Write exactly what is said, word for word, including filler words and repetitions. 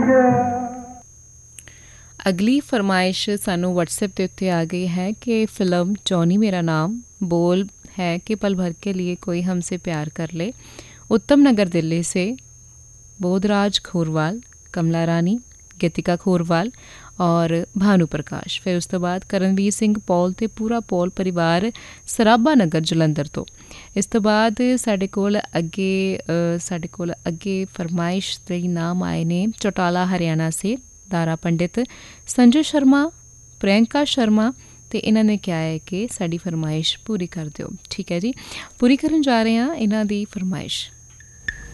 अगली फरमाइश सानू व्हाट्सएप के उत्ते आ गई है कि फ़िल्म जॉनी मेरा नाम, बोल है कि पल भर के लिए कोई हमसे प्यार कर ले। उत्तम नगर दिल्ली से बोधराज खोरवाल, कमला रानी, गीतिका खोरवाल और भानु प्रकाश। फिर उस तो बाद करणवीर सिंह पॉल ते पूरा पॉल परिवार सराबा नगर जलंधर तो। इस तो बाद साडे कोल अगे साडे कोल अगे फरमाइश दे नाम आए ने चौटाला हरियाणा से दारा पंडित, संजय शर्मा, प्रियंका शर्मा तो इन्होंने क्या है कि साड़ी फरमाइश पूरी कर दो। ठीक है जी, पूरी करन जा रहे हैं इन्हों दी फरमाइश।